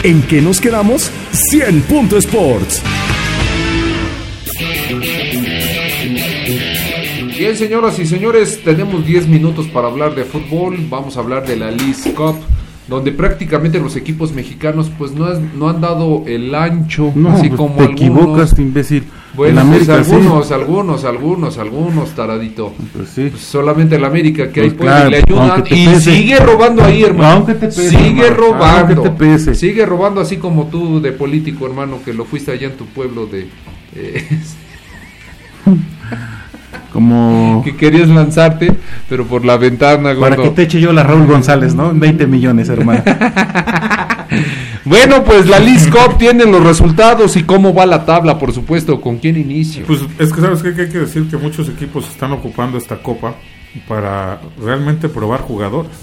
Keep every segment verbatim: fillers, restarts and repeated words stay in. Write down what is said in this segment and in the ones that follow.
¿En qué nos quedamos? cien punto Sports. Bien, señoras y señores, tenemos diez minutos para hablar de fútbol. Vamos a hablar de la Leagues Cup, donde prácticamente los equipos mexicanos pues no, has, no han dado el ancho, no, así pues como te algunos. equivocas, imbécil. Bueno, pues América, algunos, sí. algunos, algunos, algunos, taradito. Pues sí. Pues solamente el América que Pues ahí puede claro, y le ayudan te y pese. sigue robando ahí, hermano. Aunque te pese, sigue hermano. robando. Aunque te pese. Sigue robando así como tú de político, hermano, que lo fuiste allá en tu pueblo de eh, como que querías lanzarte, pero por la ventana, para gordo. que te eche yo la Raúl González, ¿no? veinte millones, hermano. Bueno, pues la Leagues Cup tiene los resultados y cómo va la tabla, por supuesto, con quién inicia. Pues es que sabes qué, que hay que decir que muchos equipos están ocupando esta copa para realmente probar jugadores.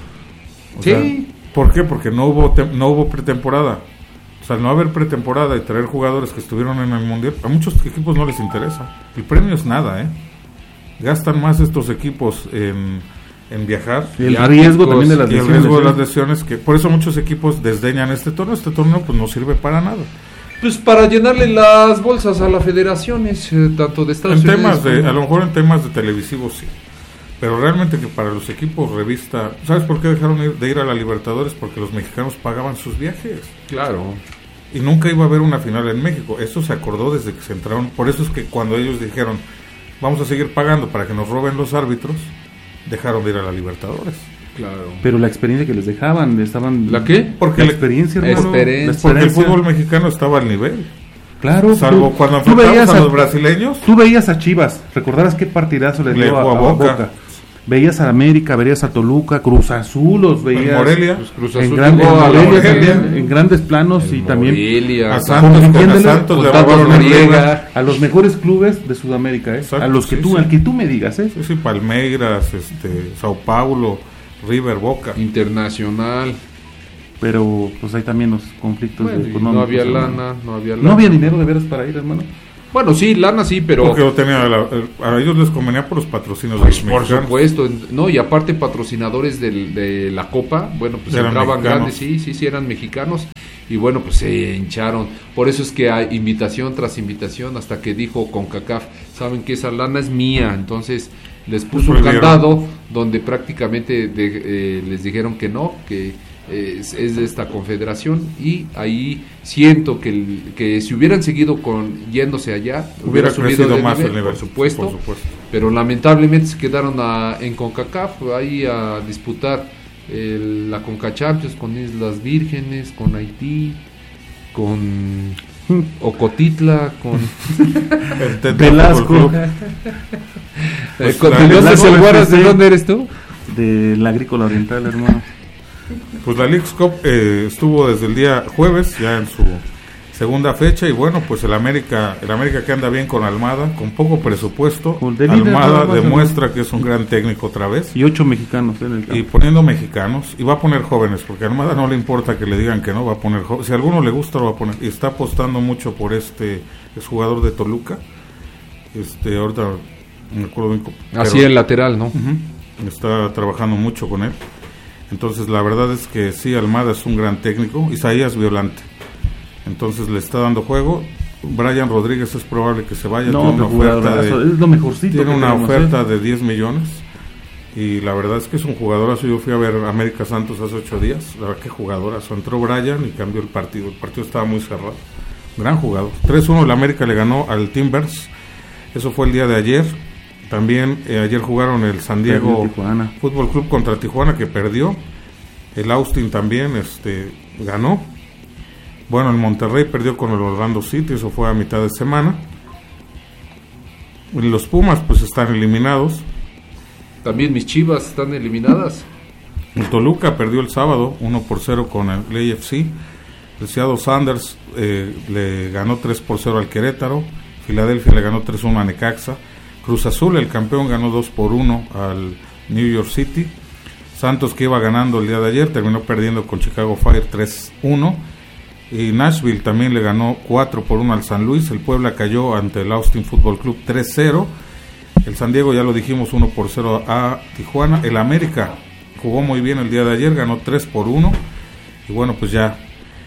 O Sí. sea, ¿por qué? Porque no hubo tem- no hubo pretemporada. O sea, al no haber pretemporada y traer jugadores que estuvieron en el mundial, a muchos equipos no les interesa. El premio es nada, ¿eh? Gastan más estos equipos en, en viajar. Y el Y riesgo áticos, también de las Y el lesiones. riesgo de las ¿eh? lesiones, que por eso muchos equipos desdeñan este torneo. Este torneo pues no sirve para nada. Pues para llenarle las bolsas a las federaciones, eh, tanto de Estados En Unidos temas de, como- a lo mejor en temas de televisivos sí, pero realmente que para los equipos revista, ¿sabes por qué dejaron ir- de ir a la Libertadores? Porque los mexicanos pagaban sus viajes Claro. y nunca iba a haber una final en México. Eso se acordó desde que se entraron. Por eso es que cuando ellos dijeron vamos a seguir pagando para que nos roben los árbitros, dejaron de ir a la Libertadores. Claro. Pero la experiencia que les dejaban, estaban... ¿La qué? Porque La le- experiencia, hermano. Experiencia. La Porque el experiencia. fútbol mexicano estaba al nivel, Claro. salvo tú- cuando tú enfrentamos veías a a- los brasileños. Tú veías a Chivas, recordarás qué partidazo le Le dio a, jugó a a Boca. Boca. Veías a América, veías a Toluca, Cruz Azul, los veías... Morelia. Pues Cruz En, Azul gran- llegó en a la Morelia Morelia, también, en grandes planos el y también Morelia, A Santos, Santos, con- a Compitiéndole Santos con le Tato robaron el Noriega. lugar. a los mejores clubes de Sudamérica, ¿eh? Exacto, a los que sí, tú, sí. al que tú me digas, ¿eh? Sí, sí, Palmeiras, este, Sao Paulo, River, Boca. internacional. Pero pues hay también los conflictos Bueno, de y económicos. no había hermano. lana, no había lana. No había dinero de veras para ir, hermano. Bueno, sí, lana sí, pero Porque lo tenía la- el- a ellos les convenía por los patrocinios pues, de los por mexicanos. supuesto, en- no, y aparte patrocinadores del- de la Copa, bueno, pues Eran entraban mexicanos. grandes, sí, sí, sí, eran mexicanos, y bueno, pues se hincharon. Por eso es que hay invitación tras invitación, hasta que dijo CONCACAF, saben que esa lana es mía, entonces les puso un prohibieron. candado donde prácticamente de- eh, les dijeron que no, que es, es de esta confederación, y ahí siento que, el- que si hubieran seguido con yéndose allá, Hubiera subido crecido de más nivel, el nivel, por supuesto, por supuesto. pero lamentablemente se quedaron a- en CONCACAF ahí a disputar el- la CONCA Champions con Islas Vírgenes, con Haití, con Ocotitla, con El Teta Velasco. Fútbol Club. eh, Pues, con- la- ¿de dónde Velasco es el Guaras? ¿De F C? dónde eres tú? Del Agrícola Oriental, hermano. Pues la Leagues Cup eh, estuvo desde el día jueves, ya en su segunda fecha, y bueno, pues el América, el América que anda bien con Almada, con poco presupuesto. Con de líder, Almada nada más, demuestra que es un gran técnico otra vez. Y ocho mexicanos en el campo. Y poniendo mexicanos, y va a poner jóvenes, porque a Almada no le importa que le digan que no, va a poner jóvenes. Si a alguno le gusta, lo va a poner. Y está apostando mucho por este, es jugador de Toluca. Este, ahorita no me acuerdo bien. pero- Así el lateral, ¿no? Ujú, está trabajando mucho con él. Entonces, la verdad es que sí, Almada es un gran técnico. Isaías Violante. Entonces, le está dando juego. Brian Rodríguez es probable que se vaya. No, tiene una pero oferta jugadorazo, de, es lo mejorcito. tiene que una tenemos, oferta ¿eh? de diez millones. Y la verdad es que es un jugadorazo. Yo fui a ver América Santos hace ocho días. La verdad que jugadorazo. Entró Brian y cambió el partido. El partido estaba muy cerrado. Gran jugador. tres uno el América le ganó al Timbers. Eso fue el día de ayer. También eh, ayer jugaron el San Diego Perdió Tijuana. Fútbol Club contra Tijuana, que perdió. El Austin también este, ganó. Bueno, el Monterrey perdió con el Orlando City. Eso fue a mitad de semana. Y los Pumas pues están eliminados. También mis Chivas están eliminadas. El Toluca perdió el sábado uno por cero con el A F C. El Seattle Sanders eh, le ganó tres por cero al Querétaro. Filadelfia le ganó tres uno a Necaxa. Cruz Azul, el campeón, ganó dos por uno al New York City. Santos, que iba ganando el día de ayer, terminó perdiendo con Chicago Fire tres uno. Y Nashville también le ganó cuatro por uno al San Luis. El Puebla cayó ante el Austin Football Club tres cero. El San Diego, ya lo dijimos, uno por cero a Tijuana. El América jugó muy bien el día de ayer, ganó tres por uno. Y bueno, pues ya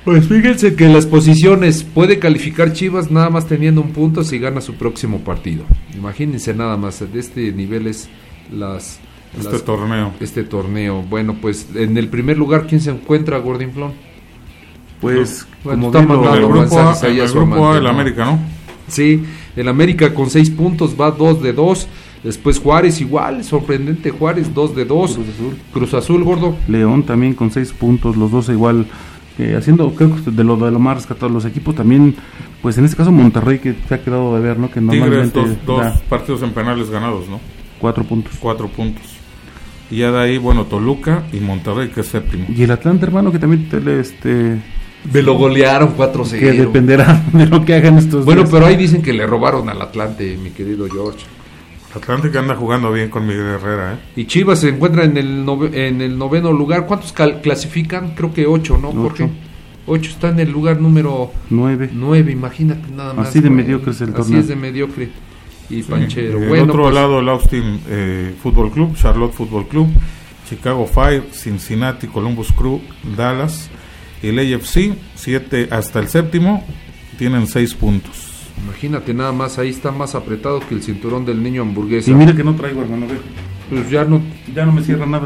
Pues fíjense que las posiciones puede calificar Chivas nada más teniendo un punto si gana su próximo partido. Imagínense nada más, de este nivel es las, este las, torneo. Este torneo. Bueno, pues en el primer lugar, ¿quién se encuentra, Gordinflón? Pues, bueno, como estamos bien lo- En el grupo A, mensajes ahí en a el su grupo A amante, del ¿no? América, ¿no? Sí, el América con seis puntos va dos de dos. Después Juárez igual, sorprendente Juárez, dos de dos. Cruz Azul. Cruz Azul, gordo. León también con seis puntos, los dos igual, eh, haciendo, creo que de lo, de lo más rescatado los equipos también, pues en este caso Monterrey, que se ha quedado de ver, ¿no? Que Tigres, normalmente dos, dos da partidos en penales ganados, ¿no? cuatro puntos. Cuatro puntos. Y ya de ahí, bueno, Toluca y Monterrey, que es séptimo. Y el Atlante, hermano, que también te- este Me lo golearon cuatro cero. que dependerá de lo que hagan estos Bueno, días. pero ahí dicen que le robaron al Atlante, mi querido George. Atlante que anda jugando bien con Miguel Herrera, ¿eh? Y Chivas se encuentra en el nove- en el noveno lugar. ¿Cuántos cal- clasifican? Creo que ocho, ¿no, Jorge? Ocho. Ocho está en el lugar número nueve. nueve, imagínate nada más. Así de güey. mediocre es el Así torneo. es de mediocre y Sí. panchero. Del Bueno, otro pues, lado, el Austin eh, Football Club, Charlotte Football Club, Chicago Fire, Cincinnati, Columbus Crew, Dallas y el A F C, siete hasta el séptimo, tienen seis puntos. imagínate nada más, ahí está más apretado que el cinturón del niño hamburguesa. Y mire que no traigo, hermano, ve. Pues ya no. Ya no me cierra nada.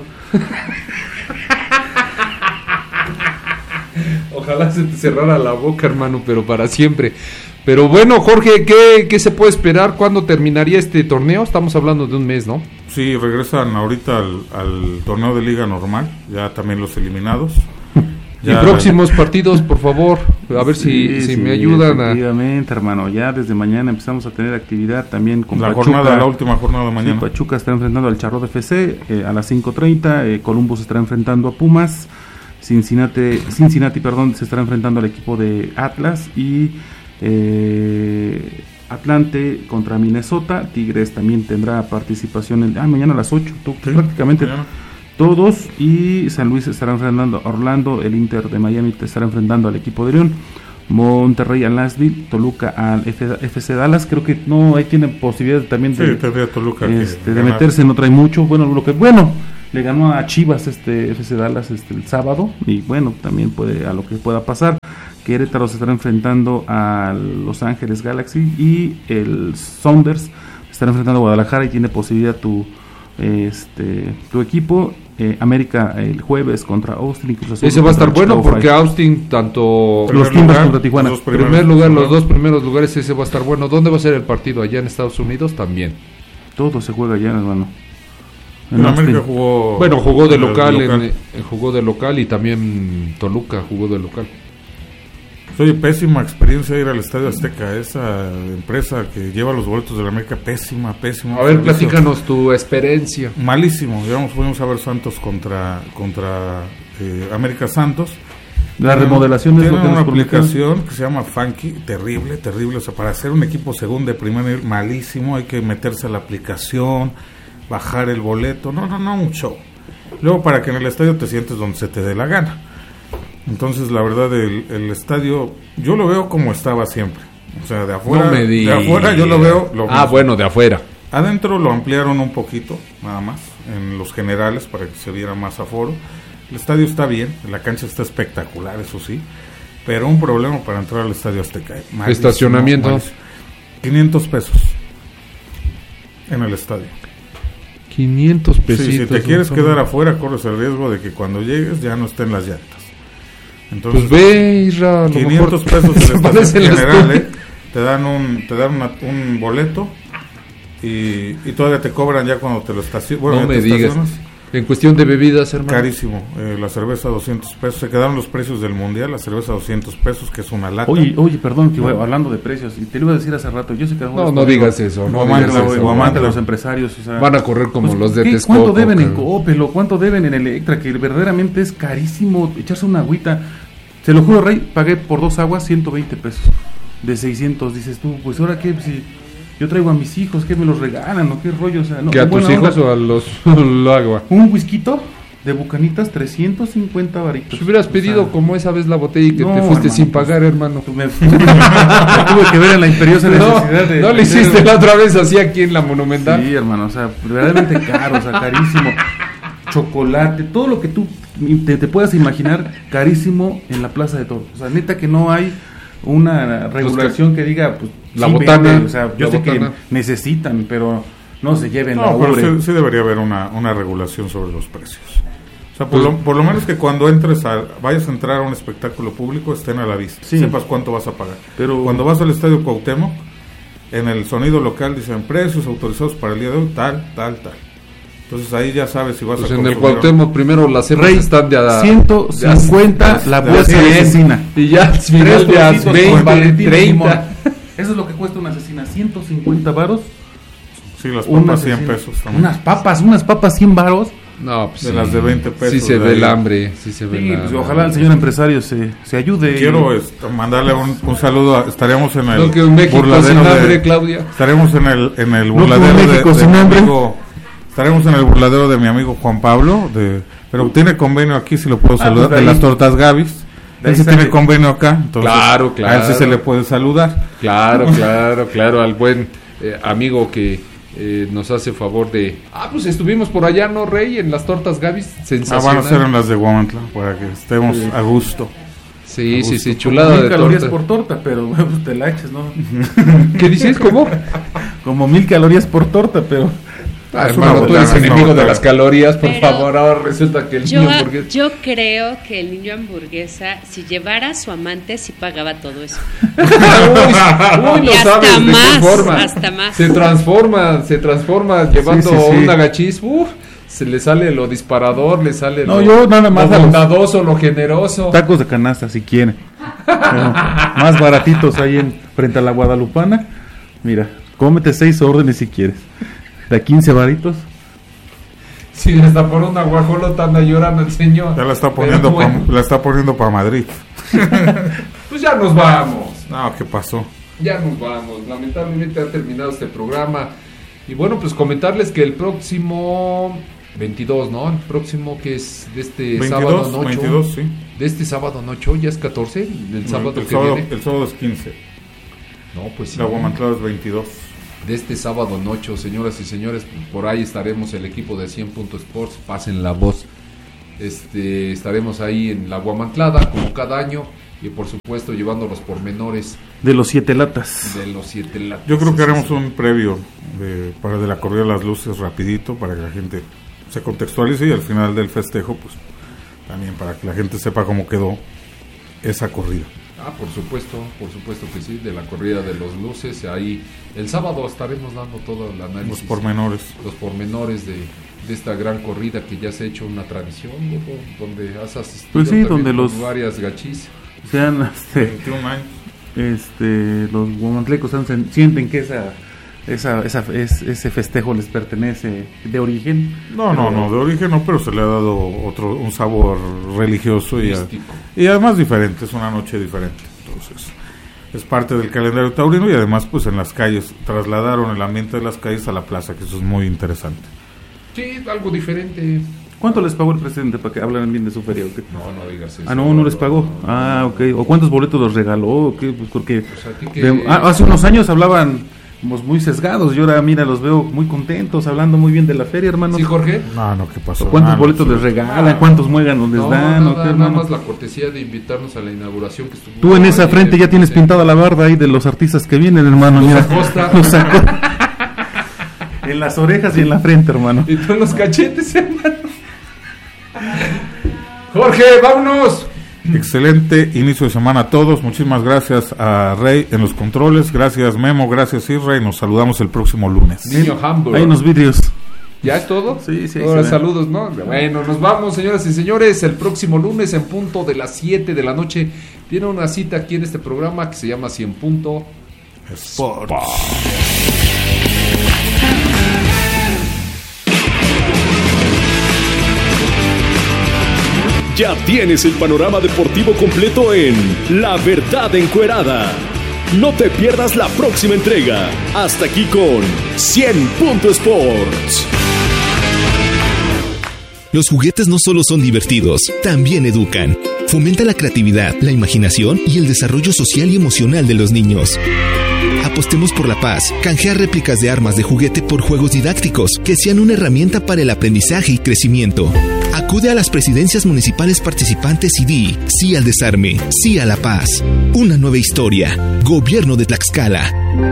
Ojalá se te cerrara la boca, hermano, pero para siempre. Pero bueno, Jorge, ¿qué, qué se puede esperar? ¿Cuándo terminaría este torneo? Estamos hablando de un mes, ¿no? Sí, regresan ahorita al, al torneo de liga normal, ya también los eliminados. Y próximos partidos, por favor, a ver si, Sí, si sí, me ayudan a... efectivamente, hermano, ya desde mañana empezamos a tener actividad también con La Pachuca. jornada, la última jornada de Sí, mañana. Pachuca está enfrentando al Charlotte F C eh, a las cinco treinta, eh, Columbus estará enfrentando a Pumas, Cincinnati, Cincinnati perdón, se estará enfrentando al equipo de Atlas y eh, Atlante contra Minnesota, Tigres también tendrá participación en, ah, mañana a las ocho, tú, Sí, prácticamente mañana. todos, y San Luis estará enfrentando a Orlando, el Inter de Miami estará enfrentando al equipo de León, Monterrey al Nashville, Toluca al F- FC Dallas. Creo que no, ahí tienen posibilidades también Sí, de, tendría Toluca que este, de ganar. meterse, no trae mucho. Bueno, lo que bueno, le ganó a Chivas este F C Dallas este el sábado, y bueno, también puede a lo que pueda pasar. Querétaro se estará enfrentando a Los Ángeles Galaxy y el Sounders estará enfrentando a Guadalajara, y tiene posibilidad tu este tu equipo. eh, América el jueves contra Austin y Cruz Azul Ese va a estar contra bueno Chicago porque Fire. Austin, tanto... Los Primer Timbers lugar, contra Tijuana. los dos primer primeros, lugar, ¿no? los dos primeros lugares, ese va a estar bueno. ¿Dónde va a ser el partido? ¿Allá en Estados Unidos? También. Todo se juega ya, hermano. En En América Austin. jugó. Bueno, jugó de en el local, en- en- jugó de local, y también Toluca jugó de local. Oye, pésima experiencia ir al Estadio Azteca. Esa empresa que lleva los boletos de la América, pésima, pésima. A ver, servicio. platícanos tu experiencia. Malísimo. Digamos, fuimos a ver Santos contra contra eh, América Santos. La Tienen- remodelación es lo tienen que una nos prometieron. aplicación que se llama Funky, terrible, terrible. O sea, para hacer un equipo segundo de primer nivel, malísimo. Hay que meterse a la aplicación, bajar el boleto. No, no, no, un show. Luego, para que en el estadio te sientes donde se te dé la gana. Entonces, la verdad, el, el estadio, yo lo veo como estaba siempre. O sea, de afuera, No me de digas. afuera yo lo veo. Lo Ah, mismo. bueno, de afuera. Adentro lo ampliaron un poquito, nada más, en los generales, para que se viera más aforo. El estadio está bien, la cancha está espectacular, eso sí, pero un problema para entrar al Estadio Azteca. ¿eh? Malísimo, Estacionamiento. malísimo. quinientos pesos en el estadio. quinientos pesitos. Sí, si te quieres ¿no? quedar afuera, corres el riesgo de que cuando llegues ya no estén las llantas. Entonces, Pues ve, Isra, a lo quinientos mejor pesos se en la parece estación el general, estudio. ¿eh? Te dan un, te dan una- un boleto y, y todavía te cobran ya cuando te lo estacionas. Bueno, No ya me te digas. estacionas. En cuestión de bebidas, hermano. Carísimo, eh, la cerveza doscientos pesos, se quedaron los precios del mundial, la cerveza doscientos pesos, que es una lata. Oye, oye, perdón, que voy hablando de precios, y te lo iba a decir hace rato, yo sé que No, no digas eso. No Guamantla, digas güey, eso. Guamantla. Aguanta los empresarios, o sea, Van a correr como pues, los de ¿qué? Texcoco. ¿Cuánto deben en cabrón? Coppel o cuánto deben en Electra? Que verdaderamente es carísimo echarse una agüita. Se lo juro, Rey, pagué por dos aguas ciento veinte pesos. De seiscientos, dices tú, pues ahora qué, si yo traigo a mis hijos, ¿qué me los regalan o qué rollo? O sea, no, ¿Que a en tus buena hijos onda. o a los lo agua? Un whisky de Bucanitas, trescientos cincuenta varitos. Si hubieras O pedido sea, como esa vez la botella y que no, te fuiste hermano, sin pues, pagar, hermano. tú me, me tuve que ver en la imperiosa No, necesidad de... no lo hiciste la otra vez así aquí en la Monumental. Sí, hermano, o sea, verdaderamente caro, o sea, carísimo. Chocolate, todo lo que tú te, te puedas imaginar carísimo en la Plaza de Toros. O sea, neta que no hay una regulación que, que diga, pues, la sí botana, vende, o sea, yo sé botana. que necesitan, pero no se lleven No, la pero ubre. sí, sí debería haber una, una regulación sobre los precios. O sea, por, pues, lo, por lo menos que cuando entres a, vayas a entrar a un espectáculo público estén a la vista, sí. sepas cuánto vas a pagar. Pero cuando vas al Estadio Cuauhtémoc, en el sonido local dicen precios autorizados para el día de hoy, tal, tal, tal. Entonces ahí ya sabes si vas pues a en el consumir Cuauhtémoc primero las hembras están de a ciento cincuenta de a- la de a bolsa de cien. asesina. y ya al final Tres de a bolsitos con veinte, Valentín y limón. treinta. Eso es lo que cuesta una asesina, ciento cincuenta varos. Sí, las Una papas cien asesina. pesos también. Unas papas, unas papas cien varos. No, pues De sí. las de veinte pesos Sí se de ve ahí. el hambre, sí se ve Sí, el pues, hambre. ojalá el señor empresario se, se ayude. Quiero este, mandarle un, un saludo. A, estaríamos en el No, que México burladero sin de- hambre, Claudia. Estaremos en el en el No, burladero como de, México de sin mi hambre. amigo. Estaremos en el burladero de mi amigo Juan Pablo, de, pero tiene convenio aquí, si lo puedo Ah, saludar, pues de de ahí. las tortas Gavis. De ahí Él sí sale. tiene convenio acá, entonces Claro, a él sí claro. se le puede saludar. Claro, claro, claro, al buen eh, amigo que eh, nos hace favor de... Ah, pues estuvimos por allá, ¿no, Rey? En las tortas Gavis, Ah, sensacional. van a ser en las de Guamantla, para que estemos a gusto. Sí, sí, sí, Mil chulada de calorías torta. por torta, pero pues, te la eches, ¿no? ¿Qué dices? ¿Cómo? Como mil calorías por torta, pero... Ah, Es una hermano, tú eres botana, es una enemigo de botana. las calorías, por Pero favor. Ahora resulta que el Yo, niño hamburguesa... yo creo que el niño hamburguesa, si llevara a su amante, sí pagaba todo eso. uy, uy, no Y hasta sabes de más, qué forma. hasta más. Se transforma, se transforma llevando Sí, sí, sí. un agachís. Uf, se le sale lo disparador, le sale No, lo, yo nada más lo a los- bondadoso, lo generoso. Tacos de canasta, si quieren. Pero más baratitos ahí en, frente a la Guadalupana. Mira, cómete seis órdenes si quieres. De a quince varitos. Sí, hasta por una guajolota anda llorando el señor. Ya la está poniendo Pero bueno, pa, la está poniendo para Madrid. pues ya nos vamos. No, ¿qué pasó? Ya nos vamos. Lamentablemente ha terminado este programa. Y bueno, pues comentarles que el próximo veintidós, ¿no? El próximo que es de este sábado veintidós, noche. veintidós, sí. De este sábado noche, ya es catorce, del sábado el, que sábado, viene. el sábado es quince. No, pues sí. La Guamantlada es veintidós. De este sábado noche, señoras y señores, por ahí estaremos el equipo de cien Punto Sports, pasen la voz. Este, estaremos ahí en la Guamantlada, como cada año, y por supuesto llevando los pormenores De los siete latas. de los siete latas. Yo creo que Sí, haremos sí. un previo de, para de la corrida de las luces rapidito para que la gente se contextualice y al final del festejo pues también para que la gente sepa cómo quedó esa corrida. Ah, por supuesto, por supuesto que sí, de la corrida de los luces. Ahí el sábado estaremos dando todo el análisis, Los pormenores. los pormenores de, de esta gran corrida que ya se ha hecho una tradición, ¿no? Donde has asistido Pues sí, también donde con los- varias gachis. Sean este, veintiún años. este, los guamantlecos sean- sienten que esa, esa, esa es- ese festejo les pertenece de origen. No, no, Pero- no, de origen no, pero se le ha dado otro un sabor religioso y, a- Místico. y además diferente, es una noche diferente. Entonces, es parte del calendario taurino y además pues en las calles trasladaron el ambiente de las calles a la plaza, que eso es muy interesante. Sí, algo diferente. ¿Cuánto les pagó el presidente para que hablaran bien de su feria? ¿O qué? No, no digas eso. Ah, no, no les pagó. Ah, ok. ¿O cuántos boletos los regaló? ¿O qué? Pues porque Pues a ti que- de- ah, hace unos años hablaban pues, muy sesgados y ahora, mira, los veo muy contentos, hablando muy bien de la feria, hermano. ¿Sí, Jorge? No, no, ¿qué pasó? ¿Cuántos Ah, no, boletos sí. les regalan? ¿Cuántos muéganos les No, dan? ¿O nada, qué, nada hermano? más la cortesía de invitarnos a la inauguración que estuvo. Tú en esa Ay, frente ya tienes sí. pintada la barda ahí de los artistas que vienen, hermano. Los Mira, Acosta. Los Acosta. En las orejas y en la frente, hermano. Y tú en los cachetes, hermano. Jorge, vámonos. Excelente inicio de semana a todos. Muchísimas gracias a Rey en los controles. Gracias Memo, gracias Isra y nos saludamos el próximo lunes. Niño Hamburg. Hay unos vidrios. ¿Ya es todo? Sí, sí, Ahora se ve. saludos, ¿no? Bueno, nos vamos, señoras y señores. El próximo lunes, en punto de las siete de la noche, tiene una cita aquí en este programa que se llama cien Punto Sport. Ya tienes el panorama deportivo completo en La Verdad Encuerada. No te pierdas la próxima entrega. Hasta aquí con cien Punto Sports. Los juguetes no solo son divertidos, también educan. Fomenta la creatividad, la imaginación y el desarrollo social y emocional de los niños. Apostemos por la paz. Canjea réplicas de armas de juguete por juegos didácticos que sean una herramienta para el aprendizaje y crecimiento. Acude a las presidencias municipales participantes y di sí al desarme, sí a la paz. Una nueva historia. Gobierno de Tlaxcala.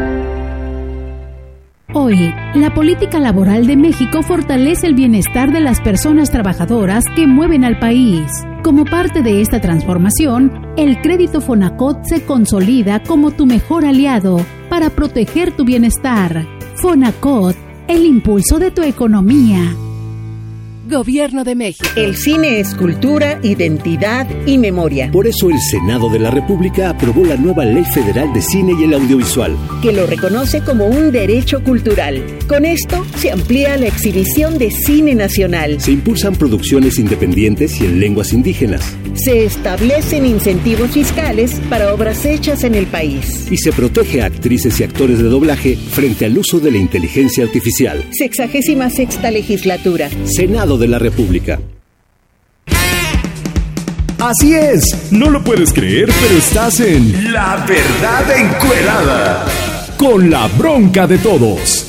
Hoy, la política laboral de México fortalece el bienestar de las personas trabajadoras que mueven al país. Como parte de esta transformación, el crédito Fonacot se consolida como tu mejor aliado para proteger tu bienestar. Fonacot, el impulso de tu economía. Gobierno de México. El cine es cultura, identidad y memoria. Por eso el Senado de la República aprobó la nueva Ley Federal de Cine y el Audiovisual, que lo reconoce como un derecho cultural. Con esto se amplía la exhibición de cine nacional. Se impulsan producciones independientes y en lenguas indígenas. Se establecen incentivos fiscales para obras hechas en el país. Y se protege a actrices y actores de doblaje frente al uso de la inteligencia artificial. Sexagésima sexta legislatura. Senado de la República. Así es, no lo puedes creer, pero estás en La Verdad Encuerada, con la bronca de todos.